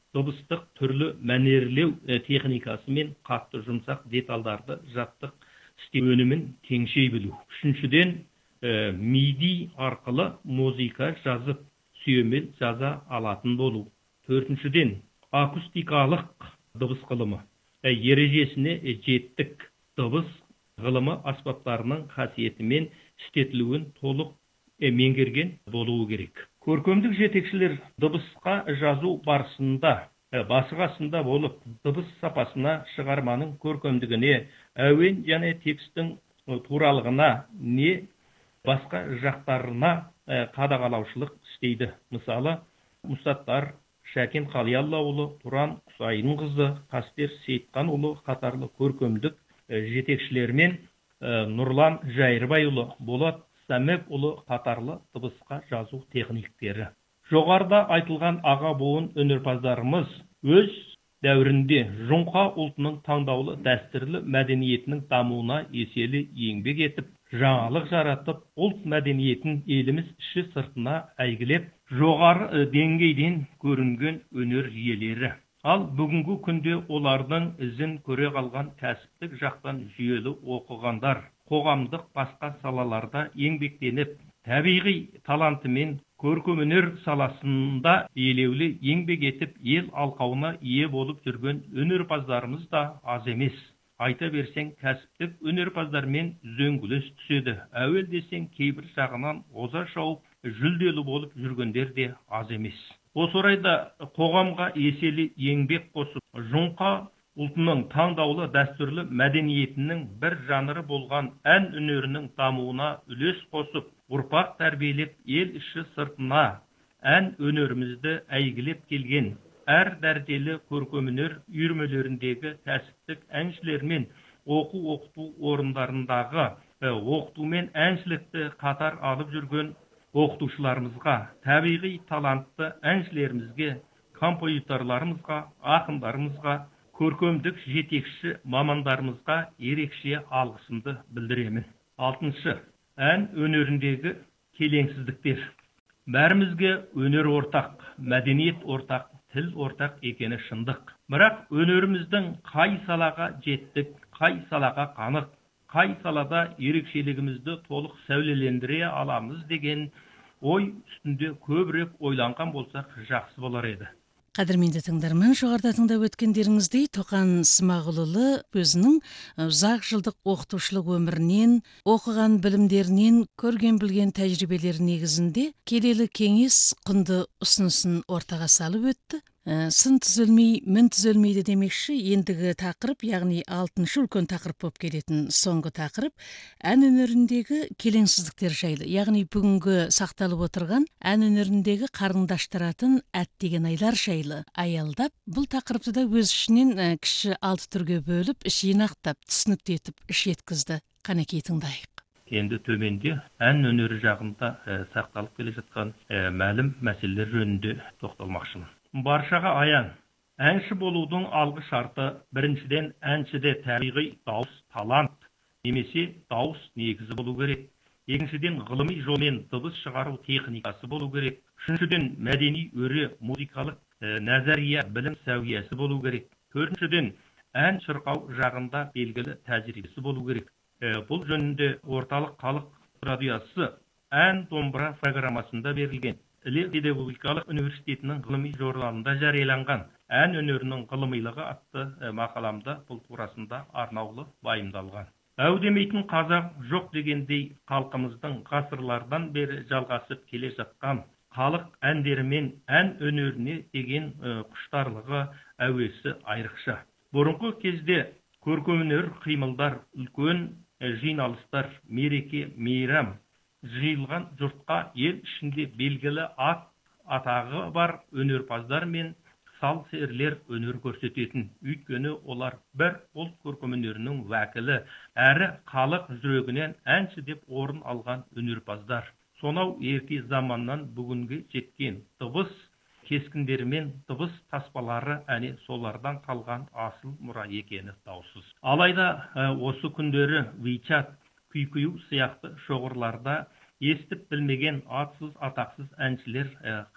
дыбыстық түрлі мәнерлеу техникасы мен қатты жұмсақ деталдарды жаттық істеу өнімін теңшей білу. Үшіншіден, MIDI арқылы музыка жазып, сүйемел жаза алатын болу. Төртіншіден, акустикалық дыбыс ғылымы. Ережесіне жеттік дыбыс ғылымы аспаптарының қасиетімен істетілуін толық меңгерген болуы керек. Көркемдік жетекшілер дыбысқа жазу барысында басы-қасында болып, дыбыс сапасына, шығарманың көркемдігіне, әуен және текстің туралығына не басқа жақтарына қадағалаушылық істейді. Мысалы, Мұстаттар Шәкен Қалияллаұлы, Тұран Құсайынқызы, Қастер Сейітқанұлы қатарлы көркемдік жетекшілермен Нұрлан Жайырбайұлы, Болат Сәмепұлы қатарлы дыбысқа жазу техниктері. Жоғарыда айтылған аға буын өнерпаздарымыз өз дәуірінде жоңқа ұлтының таңдаулы дәстүрлі мәдениетінің дамуына еселі еңбек етіп, жаңалық жаратып, ұлт мәдениетін еліміз іші сыртына әйгілеп, жоғары деңгейден көрінген өнер иелері. Ал бүгінгі күнде олардың ізін көре қалған кәсіптік жақтан жүйелі оқығандар, қоғамдық басқа салаларда еңбектеніп, табиғи талантымен көркемөнер саласында елеулі еңбек етіп, ел алқауына ие болып жүрген өнерпаздарымыз да аз емес. Айта берсең, кәсіптік өнерпаздармен үзеңгілес түседі. Әуел десең, кейбір жағынан оза шауып, жүлделі болып жүргендер де аз емес. Осы орайда қоғамға еселі еңбек қосып, жоңқа ұлтының таңдаулы дәстүрлі мәдениетінің бір жанры болған ән өнерінің дамуына үлес қосып, ұрпақ тәрбиелеп, ел іші сыртына ән өнерімізді әйгілеп келген әр дәрежелі көркемөнер үйірмелеріндегі кәсіптік әншілермен оқу-оқыту орындарындағы оқыту мен әншілікті қатар алып жүрген оқытушыларымызға, табиғи талантты әншілерімізге, композиторларымызға, ақындарымызға, көркемдік жетекші мамандарымызға ерекше алғысымды білдіремін. Алтыншы, ән өнеріндегі келеңсіздіктер. Бәрімізге өнер ортақ, мәдениет ортақ, тіл ортақ екені шындық. Бірақ өнеріміздің қай салаға жеттік, қай салаға қанық, қай салада ерекшелігімізді толық сәулелендіре аламыз деген ой үстінде көбірек ойланған болсақ жақсы болар еді. Қадірменді тыңдарман, жоғарыда тыңдап өткендеріңіздей, Тоқан Смағұлұлы өзінің ұзақ жылдық оқытушылық өмірінен, оқыған білімдерінен, көрген білген тәжірибелер негізінде келелі кеңес, құнды ұсынысын ортаға салып өтті. Сын түзелмей, мін түзелмейді демекші, ендігі тақырып, яғни 6-шы үлкен тақырып болып келетін соңғы тақырып, ән өнеріндегі келеңсіздіктер жайлы, яғни бүгінгі сақталып отырған ән өнеріндегі қарындаштыратын әттеген айлар жайлы аялдап, бұл тақырыпты да өз ішінен кіші 6 түрге бөліп, жинақтап, түсінікті етіп, еткізді. Қанекей тыңдайық. Енді төменде ән өнері жағында сақталып келе жатқан мәлім мәселелер жөнінде тоқталмақшымын. Баршаға аян, әнші болудың алғы шарты біріншіден әншіде табиғи дауыс талант немесе дауыс негізі болу керек. Екіншіден ғылыми жолмен дыбыс шығару техникасы болу керек. Үшіншіден мәдени өре музыкалық назария білім сәуиясы болу керек. Төртіншіден ән шырқау жағында белгілі тәжірибесі болу керек. Бұл жөнінде орталық халық радиосы ән домбыра программасында берілген. Іле педагогикалық университетінің ғылыми журналында жарияланған ән өнерінің ғылымилығы атты мақаламда бұл турасында арнаулы байымдалған. Әу демейтін қазақ жоқ дегендей, халқымыздың ғасырлардан бері жалғасып келе жатқан халық әндерімен ән өнеріне деген құштарлығы әуесі айрықша. Бұрынғы кезде көркемөнер қимылдар, үлкен жиналыстар, мереке, мейрам жиылған жұртқа ел ішінде белгілі атағы бар өнерпаздар мен сал-серілер өнер көрсететін. Өйткені олар бір ұлт көркемөнерінің уәкілі, әрі халық жүрегінен әнші деп орын алған өнерпаздар. Сонау ерте заманнан бүгінге жеткен дыбыс кескіндерімен дыбыс таспалары әне солардан қалған асыл мұра екені даусыз. Алайда осы күндері WeChat, QQ сияқты шоғырларда естіп білмеген атсыз атақсыз әншілер